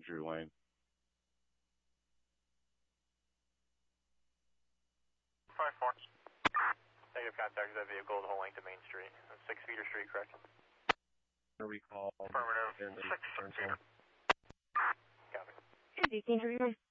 Drew Lane. Five four. Negative contact. That vehicle the whole length of Main Street. 6 Feeder Street, correct? Recall. Affirmative. 6 Feeder. Copy. Is 18 Drew Lane?